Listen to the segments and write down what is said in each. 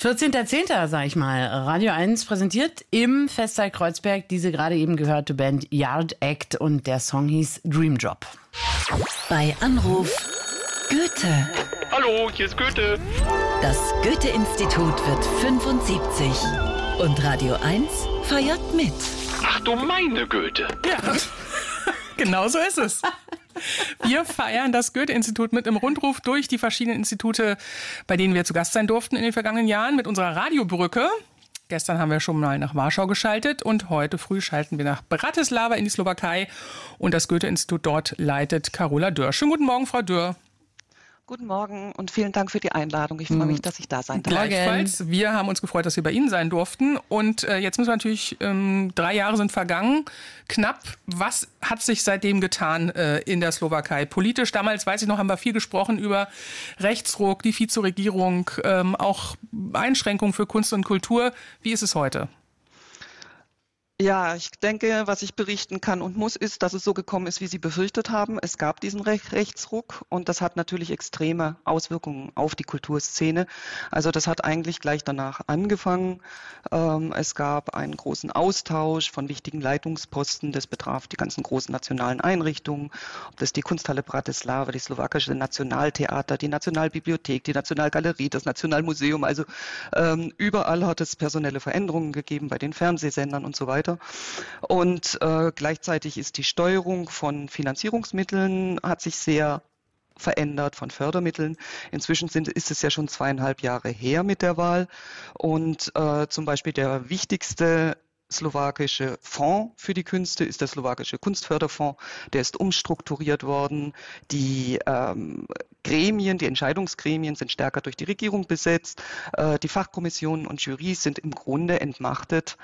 14.10., sag ich mal. Radio 1 präsentiert im Festsaal Kreuzberg diese gerade eben gehörte Band Yard Act und der Song hieß Dream Job. Bei Anruf Goethe. Hallo, hier ist Goethe. Das Goethe-Institut wird 75 und Radio 1 feiert mit. Ach du meine Goethe. Ja, genau so ist es. Wir feiern das Goethe-Institut mit im Rundruf durch die verschiedenen Institute, bei denen wir zu Gast sein durften in den vergangenen Jahren mit unserer Radiobrücke. Gestern haben wir schon mal nach Warschau geschaltet und heute früh schalten wir nach Bratislava in die Slowakei. Und das Goethe-Institut dort leitet Carola Dürr. Schönen guten Morgen, Frau Dürr. Guten Morgen und vielen Dank für die Einladung. Ich freue mich, dass ich da sein darf. Gleichfalls. Wir haben uns gefreut, dass wir bei Ihnen sein durften. Und jetzt müssen wir natürlich, 3 Jahre sind vergangen, knapp. Was hat sich seitdem getan in der Slowakei? Politisch, damals, weiß ich noch, haben wir viel gesprochen über Rechtsruck, die Vizeregierung, auch Einschränkungen für Kunst und Kultur. Wie ist es heute? Ja, ich denke, was ich berichten kann und muss, ist, dass es so gekommen ist, wie Sie befürchtet haben. Es gab diesen Rechtsruck und das hat natürlich extreme Auswirkungen auf die Kulturszene. Also das hat eigentlich gleich danach angefangen. Es gab einen großen Austausch von wichtigen Leitungsposten. Das betraf die ganzen großen nationalen Einrichtungen, ob das die Kunsthalle Bratislava, die slowakische Nationaltheater, die Nationalbibliothek, die Nationalgalerie, das Nationalmuseum. Also überall hat es personelle Veränderungen gegeben bei den Fernsehsendern und so weiter. Und gleichzeitig ist die Steuerung von Finanzierungsmitteln hat sich sehr verändert, von Fördermitteln. Inzwischen ist es ja schon 2,5 Jahre her mit der Wahl. Und zum Beispiel der wichtigste slowakische Fonds für die Künste ist der slowakische Kunstförderfonds. Der ist umstrukturiert worden. Die Gremien, die Entscheidungsgremien sind stärker durch die Regierung besetzt. Die Fachkommissionen und Jurys sind im Grunde entmachtet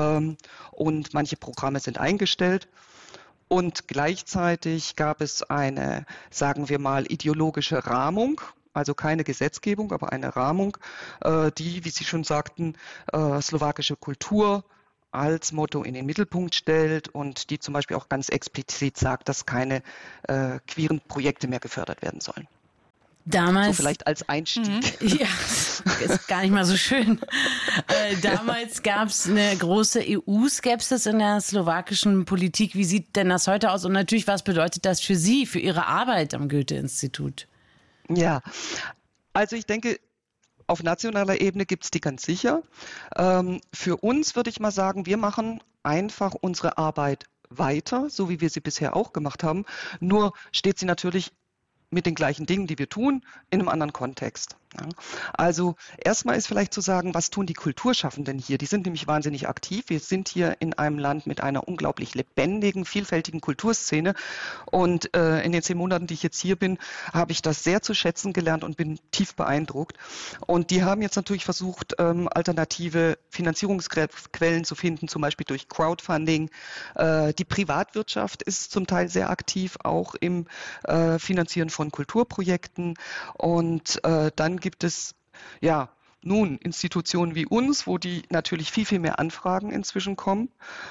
und manche Programme sind eingestellt. Und gleichzeitig gab es eine, sagen wir mal, ideologische Rahmung. Also keine Gesetzgebung, aber eine Rahmung, die, wie Sie schon sagten, slowakische Kultur als Motto in den Mittelpunkt stellt und die zum Beispiel auch ganz explizit sagt, dass keine queeren Projekte mehr gefördert werden sollen. Damals, so vielleicht als Einstieg. Ja, ist gar nicht mal so schön. Damals gab es eine große EU-Skepsis in der slowakischen Politik. Wie sieht denn das heute aus? Und natürlich, was bedeutet das für Sie, für Ihre Arbeit am Goethe-Institut? Ja, also ich denke, auf nationaler Ebene gibt es die ganz sicher. Für uns würde ich mal sagen, wir machen einfach unsere Arbeit weiter, so wie wir sie bisher auch gemacht haben. Nur steht sie natürlich mit den gleichen Dingen, die wir tun, in einem anderen Kontext. Ja. Also erstmal ist vielleicht zu sagen, was tun die Kulturschaffenden hier? Die sind nämlich wahnsinnig aktiv. Wir sind hier in einem Land mit einer unglaublich lebendigen, vielfältigen Kulturszene. Und in den 10 Monaten, die ich jetzt hier bin, habe ich das sehr zu schätzen gelernt und bin tief beeindruckt. Und die haben jetzt natürlich versucht, alternative Finanzierungsquellen zu finden, zum Beispiel durch Crowdfunding. Die Privatwirtschaft ist zum Teil sehr aktiv, auch im Finanzieren von Kulturprojekten. Und dann gibt es ja nun Institutionen wie uns, wo die natürlich viel, viel mehr Anfragen inzwischen kommen.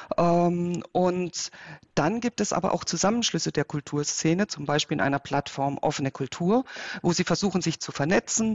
Und dann gibt es aber auch Zusammenschlüsse der Kulturszene, zum Beispiel in einer Plattform Offene Kultur, wo sie versuchen, sich zu vernetzen,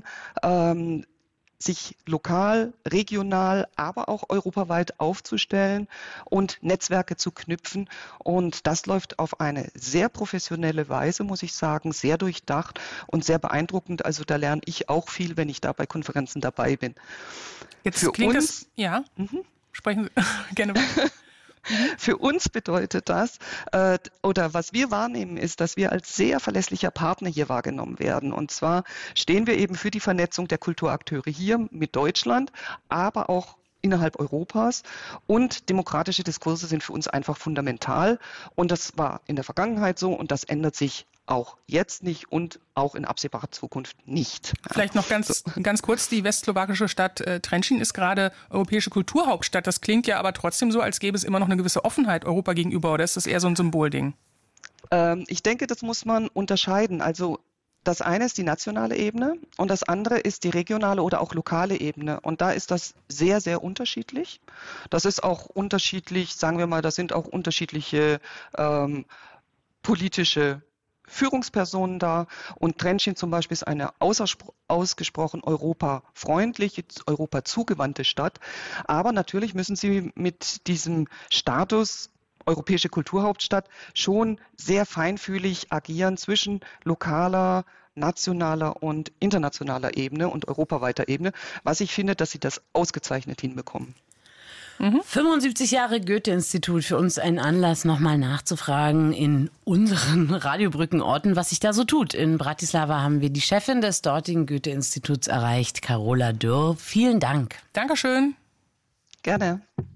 sich lokal, regional, aber auch europaweit aufzustellen und Netzwerke zu knüpfen. Und das läuft auf eine sehr professionelle Weise, muss ich sagen, sehr durchdacht und sehr beeindruckend. Also da lerne ich auch viel, wenn ich da bei Konferenzen dabei bin. Jetzt für klingt uns, das, ja, sprechen Sie gerne weiter. Für uns bedeutet das, oder was wir wahrnehmen, ist, dass wir als sehr verlässlicher Partner hier wahrgenommen werden. Und zwar stehen wir eben für die Vernetzung der Kulturakteure hier mit Deutschland, aber auch innerhalb Europas. Und demokratische Diskurse sind für uns einfach fundamental. Und das war in der Vergangenheit so und das ändert sich auch jetzt nicht und auch in absehbarer Zukunft nicht. Vielleicht noch ganz kurz, die westslowakische Stadt Trenčín ist gerade europäische Kulturhauptstadt. Das klingt ja aber trotzdem so, als gäbe es immer noch eine gewisse Offenheit Europa gegenüber, oder ist das eher so ein Symbolding? Ich denke, das muss man unterscheiden. Also das eine ist die nationale Ebene und das andere ist die regionale oder auch lokale Ebene. Und da ist das sehr, sehr unterschiedlich. Das ist auch unterschiedlich, sagen wir mal, das sind auch unterschiedliche politische Führungspersonen da und Trenčín zum Beispiel ist eine ausgesprochen europafreundliche, Europa zugewandte Stadt. Aber natürlich müssen sie mit diesem Status europäische Kulturhauptstadt schon sehr feinfühlig agieren zwischen lokaler, nationaler und internationaler Ebene und europaweiter Ebene, was ich finde, dass sie das ausgezeichnet hinbekommen. 75 Jahre Goethe-Institut, für uns ein Anlass, nochmal nachzufragen in unseren Radiobrückenorten, was sich da so tut. In Bratislava haben wir die Chefin des dortigen Goethe-Instituts erreicht, Karola Dürr. Vielen Dank. Dankeschön. Gerne.